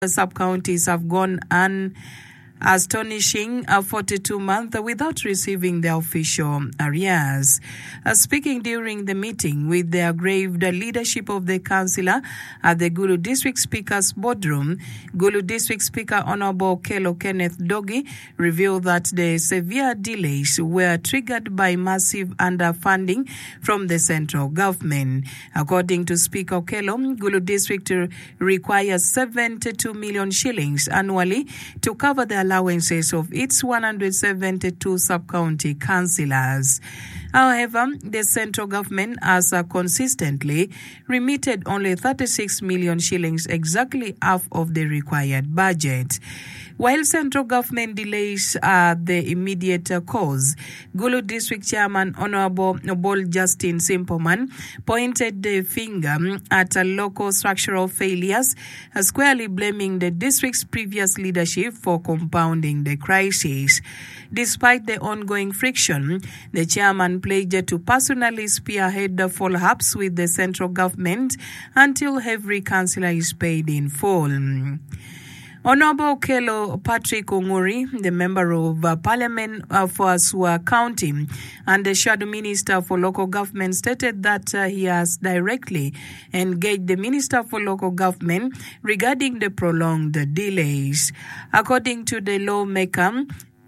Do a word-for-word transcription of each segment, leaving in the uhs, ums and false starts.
sub-counties have gone an astonishing uh, forty-two months without receiving their official arrears. Uh, speaking during the meeting with the aggrieved leadership of the councillor at the Gulu District Speaker's boardroom, Gulu District Speaker Honorable Okello Kenneth Dogi revealed that the severe delays were triggered by massive underfunding from the central government. According to Speaker Okello, Gulu District requires seventy-two million shillings annually to cover the allowances of its one hundred seventy-two sub-county councillors. However, the central government has uh, consistently remitted only thirty-six million shillings, exactly half of the required budget. While central government delays are the immediate uh, cause, Gulu District Chairman Honorable Bol Justin Simpleman pointed the finger at uh, local structural failures, uh, squarely blaming the district's previous leadership for compounding the crisis. Despite the ongoing friction, the chairman pledged to personally spearhead the follow-ups with the central government until every councillor is paid in full. Honorable Okello Patrick Onguri, the Member of uh, Parliament uh, for Asua County and the Shadow Minister for Local Government, stated that uh, he has directly engaged the Minister for Local Government regarding the prolonged delays. According to the lawmaker,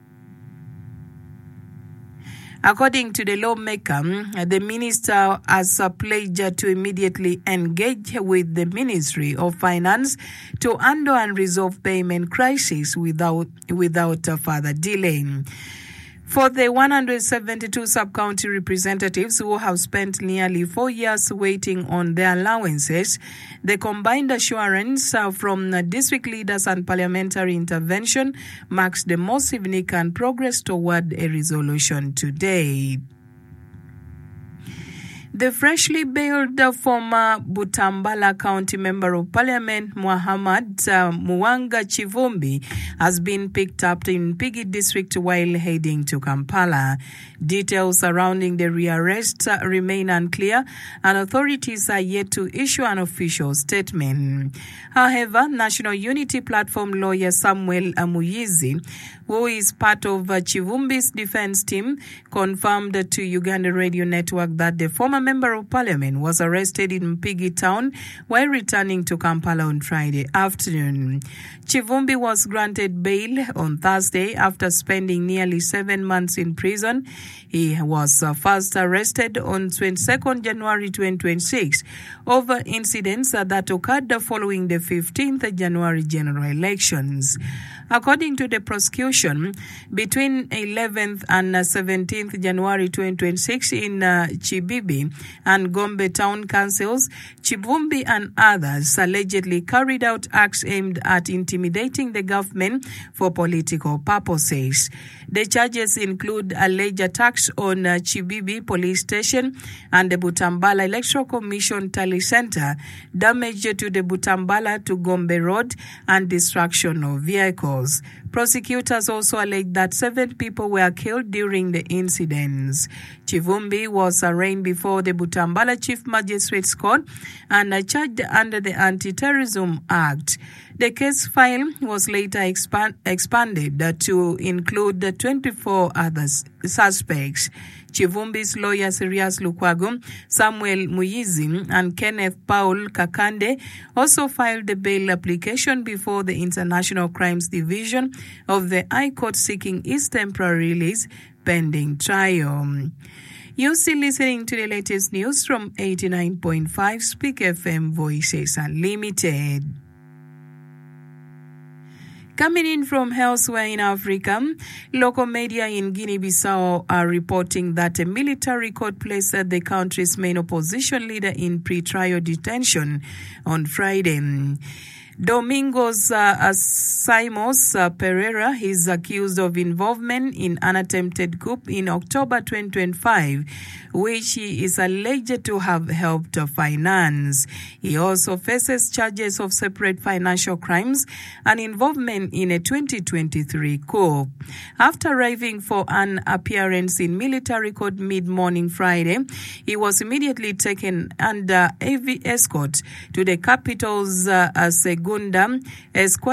According to the lawmaker, the minister has pledged to immediately engage with the Ministry of Finance to handle and resolve payment crisis without without further delay. For the one hundred seventy-two sub-county representatives who have spent nearly four years waiting on their allowances, the combined assurance uh, from the district leaders and parliamentary intervention marks the most significant progress toward a resolution today. The freshly bailed former Butambala County Member of Parliament, Muhammad uh, Muwanga Chivumbi, has been picked up in Mpigi District while heading to Kampala. Details surrounding the rearrest uh, remain unclear, and authorities are yet to issue an official statement. However, National Unity Platform lawyer Samuel Amuyizi, who is part of uh, Chivumbi's defense team, confirmed to Uganda Radio Network that the former Member of Parliament was arrested in Mpigi town while returning to Kampala on Friday afternoon. Chivumbi was granted bail on Thursday after spending nearly seven months in prison. He was uh, first arrested on the twenty-second of January twenty twenty-six over incidents uh, that occurred following the fifteenth of January general elections. According to the prosecution, between eleventh and seventeenth of January twenty twenty-six in uh, Chibibi and Gombe town councils, Chivumbi and others allegedly carried out acts aimed at intimidating the government for political purposes. The charges include alleged attacks on uh, Chibibi police station and the Butambala Electoral Commission tally center, damage to the Butambala to Gombe road, and destruction of vehicles. Prosecutors also alleged that seven people were killed during the incidents. Chivumbi was arraigned before the Butambala Chief Magistrate's Court and charged under the Anti-Terrorism Act. The case file was later expand, expanded to include twenty-four other suspects. Chivumbi's lawyers Rias Lukwago, Samuel Muyizi, and Kenneth Paul Kakande also filed the bail application before the International Crimes Division of the High Court, seeking his temporary release pending trial. You're still listening to the latest news from eighty-nine point five Speak F M Voices Unlimited. Coming in from elsewhere in Africa, local media in Guinea-Bissau are reporting that a military court placed the country's main opposition leader in pre-trial detention on Friday. Domingos uh, Simos uh, Pereira is accused of involvement in an attempted coup in October twenty twenty-five, which he is alleged to have helped finance. He also faces charges of separate financial crimes and involvement in a twenty twenty-three coup. After arriving for an appearance in military court mid-morning Friday, he was immediately taken under heavy escort to the capital's uh, Gunda, Esquire